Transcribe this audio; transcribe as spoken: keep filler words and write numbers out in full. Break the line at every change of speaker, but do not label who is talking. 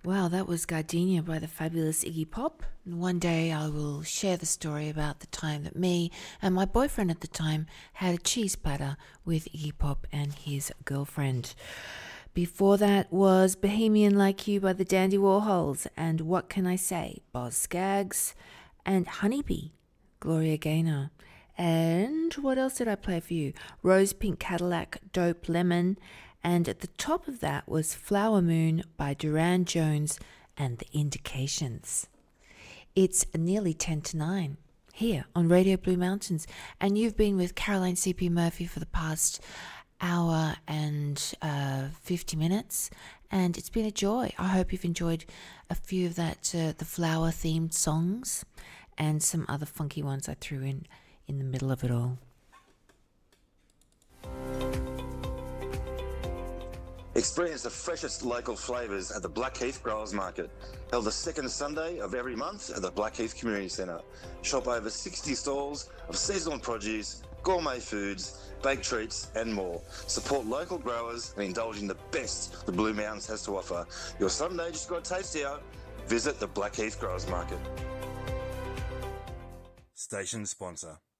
Wow, that was Gardenia by the fabulous Iggy Pop. And one day I will share the story about the time that me and my boyfriend at the time had a cheese platter with Iggy Pop and his girlfriend. Before that was Bohemian Like You by the Dandy Warhols and What Can I Say, Boz Scaggs and Honeybee, Gloria Gaynor. And what else did I play for you? Rose Pink Cadillac, Dope Lemon. And at the top of that was Flower Moon by Duran Jones and The Indications. It's nearly ten to nine here on Radio Blue Mountains. And you've been with Caroline C P Murphy for the past hour and uh, fifty minutes. And it's been a joy. I hope you've enjoyed a few of that, uh, the flower-themed songs and some other funky ones I threw in in the middle of it all.
Experience the freshest local flavours at the Blackheath Growers Market, held the second Sunday of every month at the Blackheath Community Centre. Shop over sixty stalls of seasonal produce, gourmet foods, baked treats and more. Support local growers and indulge in the best the Blue Mountains has to offer. Your Sunday just got a tastier. Visit the Blackheath Growers Market. Station sponsor.